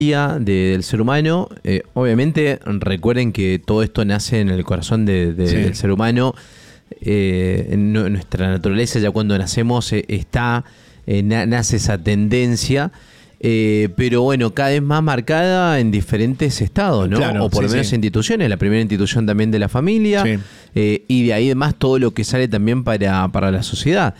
del ser humano. Obviamente recuerden que todo esto nace en el corazón del ser humano. En nuestra naturaleza, ya cuando nacemos nace esa tendencia, pero bueno, cada vez más marcada en diferentes estados, ¿no? Claro, o por lo menos instituciones. La primera institución también de la familia, y de ahí además todo lo que sale también para la sociedad.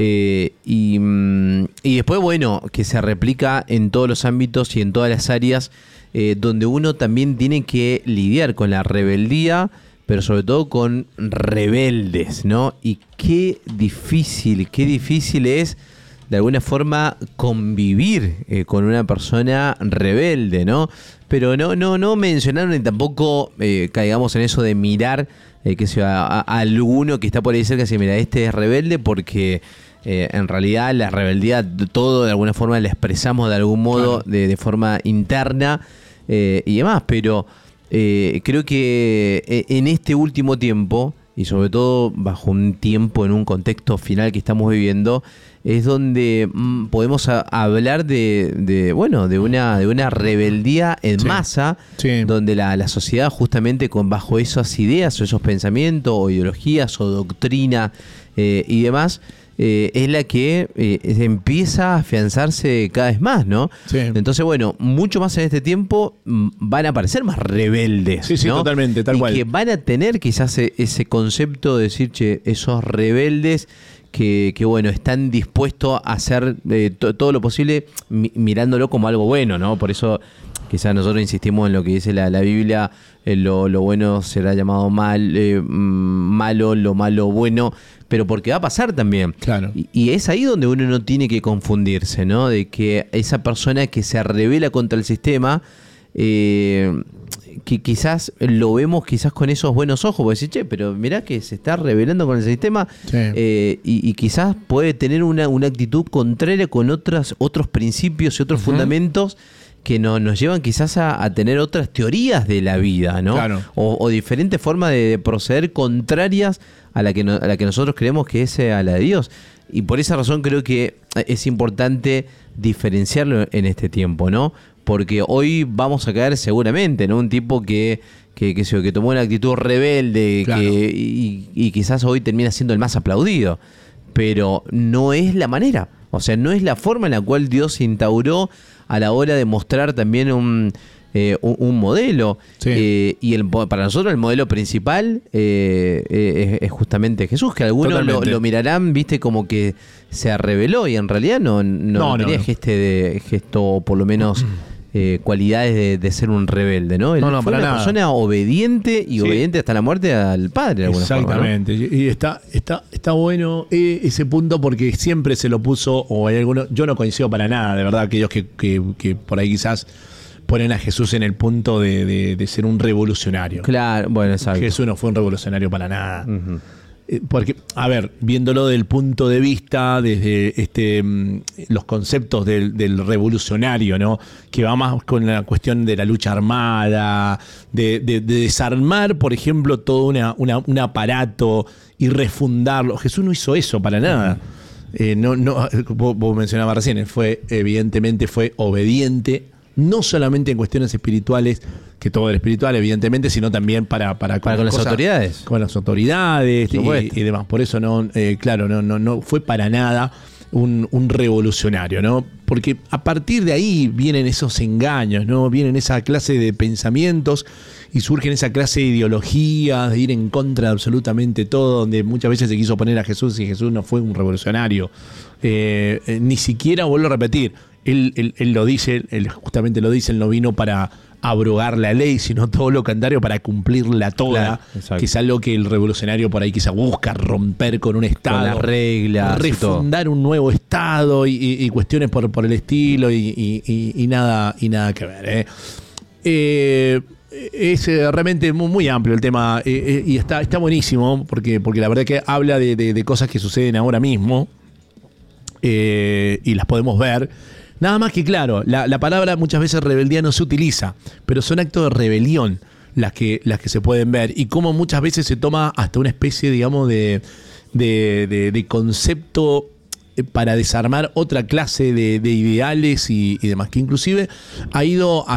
Y después, bueno, que se replica en todos los ámbitos y en todas las áreas, donde uno también tiene que lidiar con la rebeldía, pero sobre todo con rebeldes, ¿no? Y qué difícil es de alguna forma convivir con una persona rebelde, ¿no? Pero no mencionaron ni tampoco caigamos en eso de mirar que sea a alguno que está por ahí cerca y decir, mira, este es rebelde, porque en realidad la rebeldía todo de alguna forma la expresamos de algún modo, claro, de forma interna y demás, pero creo que en este último tiempo, y sobre todo bajo un tiempo, en un contexto final que estamos viviendo, es donde podemos hablar de una rebeldía en masa, donde la sociedad justamente bajo esas ideas o esos pensamientos o ideologías o doctrina y demás, es la que empieza a afianzarse cada vez más, ¿no? Sí. Entonces, bueno, mucho más en este tiempo van a aparecer más rebeldes, sí, ¿no? Totalmente, tal cual. Y que van a tener quizás ese concepto de decir, che, esos rebeldes que bueno, están dispuestos a hacer todo lo posible mirándolo como algo bueno, ¿no? Por eso quizás nosotros insistimos en lo que dice la Biblia, lo bueno será llamado malo, lo malo bueno, pero porque va a pasar también. Claro. Y es ahí donde uno no tiene que confundirse, ¿no? De que esa persona que se rebela contra el sistema, que quizás lo vemos quizás con esos buenos ojos, porque decir, che, pero mirá que se está rebelando con el sistema, y quizás puede tener una actitud contraria con otros principios y otros fundamentos que nos llevan quizás a tener otras teorías de la vida, ¿no? Claro. O diferentes formas de proceder contrarias a la que nosotros creemos que es a la de Dios. Y por esa razón creo que es importante diferenciarlo en este tiempo, ¿no? Porque hoy vamos a caer seguramente, ¿no? Un tipo que tomó una actitud rebelde, claro, y quizás hoy termina siendo el más aplaudido. Pero no es la manera. O sea, no es la forma en la cual Dios instauró a la hora de mostrar también un modelo. Sí. Y para nosotros el modelo principal es justamente Jesús, que algunos lo mirarán, viste, como que se rebeló, y en realidad no tenía gesto, por lo menos cualidades de ser un rebelde, ¿no? Él fue una persona obediente y obediente hasta la muerte al Padre, de alguna Exactamente. forma, ¿no? Y está bueno ese punto, porque siempre se lo puso, o hay algunos, yo no coincido para nada, de verdad, aquellos que por ahí quizás ponen a Jesús en el punto de ser un revolucionario. Claro, bueno, exacto. Jesús no fue un revolucionario para nada. Uh-huh. Porque, a ver, viéndolo del punto de vista, desde los conceptos del revolucionario, ¿no? Que va más con la cuestión de la lucha armada, de desarmar, por ejemplo, todo un aparato y refundarlo. Jesús no hizo eso para nada. Vos mencionabas recién, evidentemente fue obediente, no solamente en cuestiones espirituales, que todo era espiritual, evidentemente, sino también para con las autoridades. Con las autoridades y demás. Por eso no fue para nada un revolucionario, ¿no? Porque a partir de ahí vienen esos engaños, ¿no? Vienen esa clase de pensamientos y surgen esa clase de ideologías, de ir en contra de absolutamente todo, donde muchas veces se quiso poner a Jesús, y Jesús no fue un revolucionario. Ni siquiera, vuelvo a repetir, él lo dice, él justamente lo dice, él no vino para abrogar la ley, sino todo lo contrario, para cumplirla toda, claro, que es algo que el revolucionario por ahí quizá busca, romper con un Estado, con las reglas, refundar un nuevo Estado y cuestiones por el estilo y nada que ver. Es realmente muy amplio el tema, y está buenísimo, porque la verdad que habla de cosas que suceden ahora mismo, y las podemos ver. Nada más que, claro, la palabra muchas veces rebeldía no se utiliza, pero son actos de rebelión las que se pueden ver, y cómo muchas veces se toma hasta una especie, digamos, de concepto para desarmar otra clase de ideales y demás, que inclusive ha ido